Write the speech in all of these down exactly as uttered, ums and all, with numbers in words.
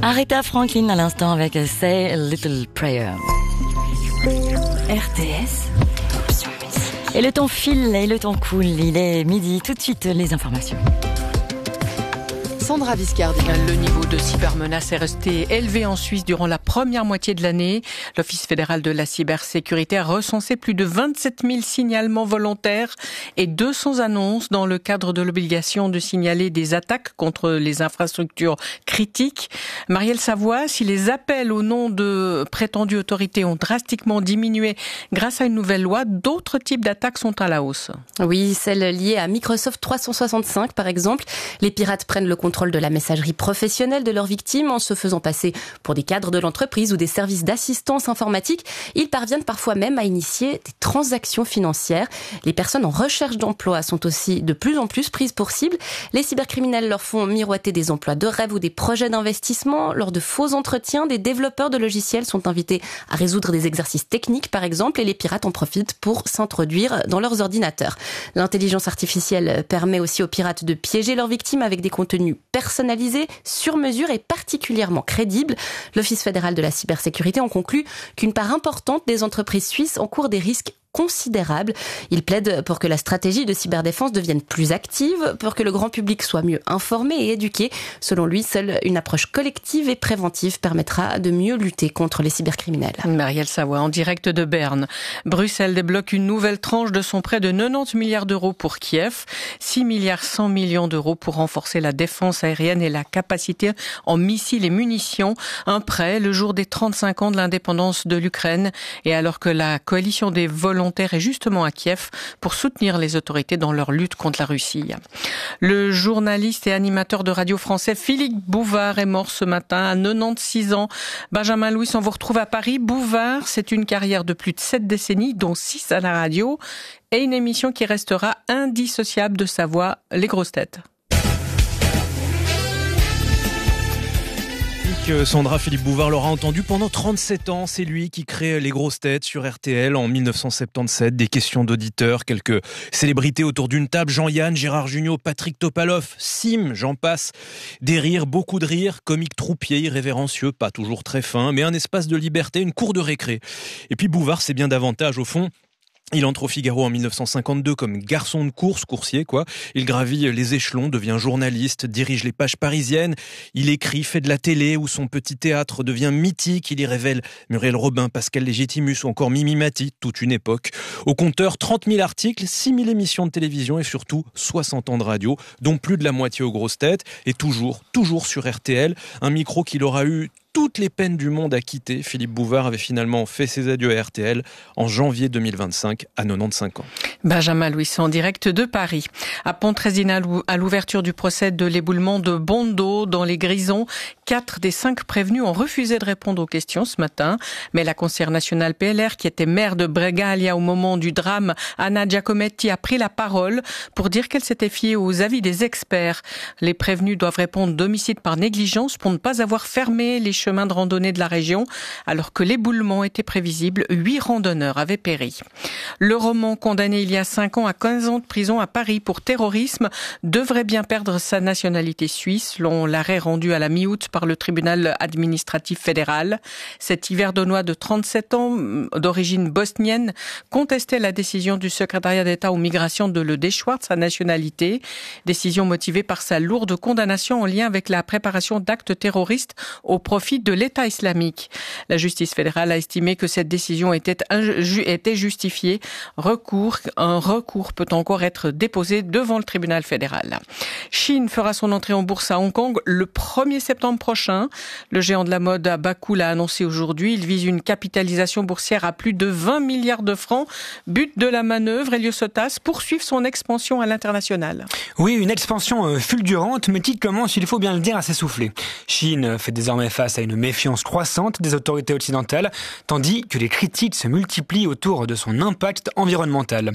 Aretha Franklin à l'instant avec Say a Little Prayer. R T S. Et le temps file et le temps coule. Il est midi. Tout de suite, les informations. Sandra Viscardi. Le niveau de cybermenace est resté élevé en Suisse durant la première moitié de l'année. L'Office fédéral de la cybersécurité a recensé plus de vingt-sept mille signalements volontaires et deux cents annonces dans le cadre de l'obligation de signaler des attaques contre les infrastructures critiques. Marielle Savoie, si les appels au nom de prétendues autorités ont drastiquement diminué grâce à une nouvelle loi, d'autres types d'attaques sont à la hausse. Oui, celles liées à Microsoft trois cent soixante-cinq par exemple. Les pirates prennent le contrôle de la messagerie professionnelle de leurs victimes en se faisant passer pour des cadres de l'entreprise ou des services d'assistance informatique. Ils parviennent parfois même à initier des transactions financières. Les personnes en recherche d'emploi sont aussi de plus en plus prises pour cible. Les cybercriminels leur font miroiter des emplois de rêve ou des projets d'investissement. Lors de faux entretiens, des développeurs de logiciels sont invités à résoudre des exercices techniques par exemple, et les pirates en profitent pour s'introduire dans leurs ordinateurs. L'intelligence artificielle permet aussi aux pirates de piéger leurs victimes avec des contenus personnalisés, sur mesure et particulièrement crédibles. L'Office fédéral de la cybersécurité en conclut qu'une part importante des entreprises suisses encourt des risques considérable. Il plaide pour que la stratégie de cyberdéfense devienne plus active, pour que le grand public soit mieux informé et éduqué. Selon lui, seule une approche collective et préventive permettra de mieux lutter contre les cybercriminels. Marielle Savoie, en direct de Berne. Bruxelles débloque une nouvelle tranche de son prêt de quatre-vingt-dix milliards d'euros pour Kiev, six milliards cent millions d'euros pour renforcer la défense aérienne et la capacité en missiles et munitions. Un prêt le jour des trente-cinq ans de l'indépendance de l'Ukraine, et alors que la coalition des volontaires est justement à Kiev pour soutenir les autorités dans leur lutte contre la Russie. Le journaliste et animateur de radio français Philippe Bouvard est mort ce matin à quatre-vingt-seize ans. Benjamin Louis, on vous retrouve à Paris. Bouvard, c'est une carrière de plus de sept décennies, dont six à la radio, et une émission qui restera indissociable de sa voix, Les Grosses Têtes. Sandra, Philippe Bouvard l'aura entendu pendant trente-sept ans. C'est lui qui crée Les Grosses Têtes sur R T L en dix-neuf cent soixante-dix-sept. Des questions d'auditeurs, quelques célébrités autour d'une table. Jean-Yann, Gérard Jugnot, Patrick Topalov, Sim, j'en passe. Des rires, beaucoup de rires, comique troupier, irrévérencieux, pas toujours très fin, mais un espace de liberté, une cour de récré. Et puis Bouvard, c'est bien davantage au fond. Il entre au Figaro en dix-neuf cent cinquante-deux comme garçon de course, coursier quoi. Il gravit les échelons, devient journaliste, dirige les pages parisiennes. Il écrit, fait de la télé où son petit théâtre devient mythique. Il y révèle Muriel Robin, Pascal Légitimus ou encore Mimi Mati, toute une époque. Au compteur, trente mille articles, six mille émissions de télévision et surtout soixante ans de radio, dont plus de la moitié aux Grosses Têtes. Et toujours, toujours sur R T L, un micro qu'il aura eu toutes les peines du monde à quitter. Philippe Bouvard avait finalement fait ses adieux à R T L en janvier deux mille vingt-cinq à quatre-vingt-quinze ans. Benjamin Louis en direct de Paris. À Pontrésina, à l'ouverture du procès de l'éboulement de Bondo dans les Grisons, quatre des cinq prévenus ont refusé de répondre aux questions ce matin. Mais la conseillère nationale P L R, qui était maire de Bregaglia au moment du drame, Anna Giacometti, a pris la parole pour dire qu'elle s'était fiée aux avis des experts. Les prévenus doivent répondre d'homicide par négligence pour ne pas avoir fermé les chemins de randonnée de la région, alors que l'éboulement était prévisible. Huit randonneurs avaient péri. Le roman condamné il y a cinq ans à quinze ans de prison à Paris pour terrorisme devrait bien perdre sa nationalité suisse, selon l'arrêt rendu à la mi-août par le tribunal administratif fédéral. Cet Yverdonnois de trente-sept ans, d'origine bosnienne, contestait la décision du secrétariat d'État aux migrations de le déchoir de sa nationalité. Décision motivée par sa lourde condamnation en lien avec la préparation d'actes terroristes au profit de l'État islamique. La justice fédérale a estimé que cette décision était, était justifiée. Recours, un recours peut encore être déposé devant le tribunal fédéral. Chine fera son entrée en bourse à Hong Kong le premier septembre prochain. Le géant de la mode à bas coût l'a annoncé aujourd'hui. Il vise une capitalisation boursière à plus de vingt milliards de francs. But de la manœuvre, Elio Sotas, poursuivre son expansion à l'international. Oui, une expansion fulgurante, mais qui commence, il faut bien le dire, à s'essouffler. Chine fait désormais face à une méfiance croissante des autorités occidentales, tandis que les critiques se multiplient autour de son impact environnemental.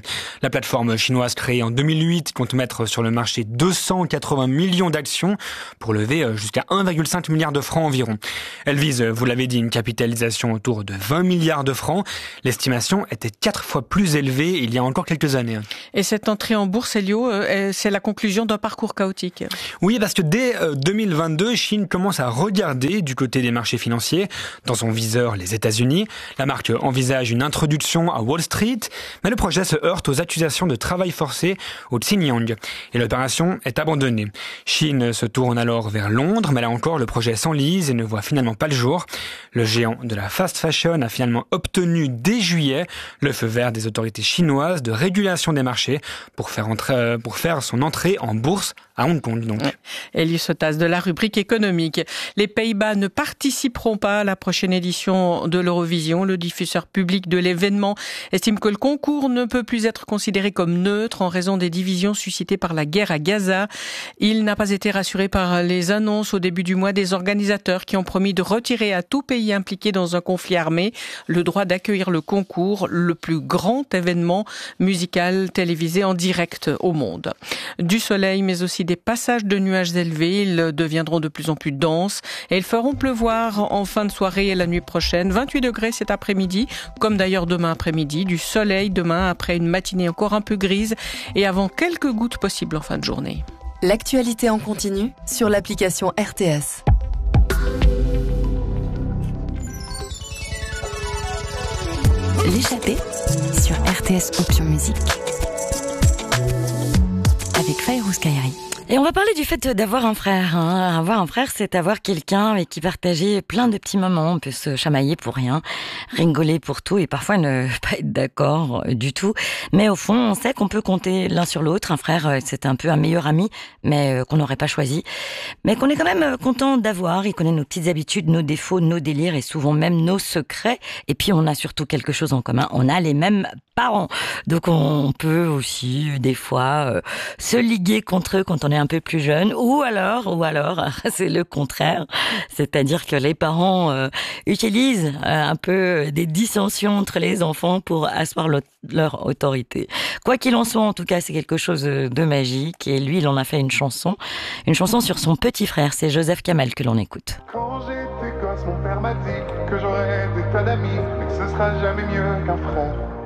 La plateforme chinoise créée en deux mille huit compte mettre sur le marché deux cent quatre-vingts millions d'actions pour lever jusqu'à un virgule cinq milliard de francs environ. Elle vise, vous l'avez dit, une capitalisation autour de vingt milliards de francs. L'estimation était quatre fois plus élevée il y a encore quelques années. Et cette entrée en bourse, Elio, c'est la conclusion d'un parcours chaotique. Oui, parce que dès deux mille vingt-deux, Shein commence à regarder du côté des marchés financiers. Dans son viseur, les États-Unis. La marque envisage une introduction à Wall Street, mais le projet se heurte aux accusations de travail forcé au Xinjiang. Et l'opération est abandonnée. Shein se tourne alors vers Londres, mais là encore, le projet s'enlise et ne voit finalement pas le jour. Le géant de la fast fashion a finalement obtenu dès juillet le feu vert des autorités chinoises de régulation des marchés pour faire, entrer, pour faire son entrée en bourse à Hong Kong. Donc. Elie Sotas de la rubrique économique. Les Pays-Bas ne participeront pas à la prochaine édition de l'Eurovision. Le diffuseur public de l'événement estime que le concours ne peut plus être considéré comme neutre en raison des divisions suscitées par la guerre à Gaza. Il n'a pas été rassuré par les annonces au début du mois des organisateurs qui ont promis de retirer à tout pays impliqué dans un conflit armé le droit d'accueillir le concours, le plus grand événement musical télévisé en direct au monde. Du soleil, mais aussi des passages de nuages élevés. Ils deviendront de plus en plus denses et ils feront pleuvoir en fin de soirée et la nuit prochaine. vingt-huit degrés cet après-midi, comme d'ailleurs demain après-midi. Du soleil demain après une matinée encore un peu grise et avant quelques gouttes possibles en fin de journée. L'actualité en continu sur l'application R T S. L'échappée sur R T S Option Musique avec Fayrouz Kairi. Et on va parler du fait d'avoir un frère. Hein. Avoir un frère, c'est avoir quelqu'un avec qui partager plein de petits moments. On peut se chamailler pour rien, rigoler pour tout et parfois ne pas être d'accord du tout. Mais au fond, on sait qu'on peut compter l'un sur l'autre. Un frère, c'est un peu un meilleur ami, mais qu'on n'aurait pas choisi. Mais qu'on est quand même content d'avoir. Il connaît nos petites habitudes, nos défauts, nos délires et souvent même nos secrets. Et puis, on a surtout quelque chose en commun. On a les mêmes parents. Donc, on peut aussi, des fois, euh, se liguer contre eux quand on est un peu plus jeune, ou alors, ou alors, c'est le contraire, c'est-à-dire que les parents euh, utilisent euh, un peu des dissensions entre les enfants pour asseoir le, leur autorité. Quoi qu'il en soit, en tout cas, c'est quelque chose de magique, et lui, il en a fait une chanson, une chanson sur son petit frère, c'est Joseph Kamel que l'on écoute. Quand j'étais gosse, mon père m'a dit que j'aurais des tas d'amis, mais que ce sera jamais mieux qu'un frère.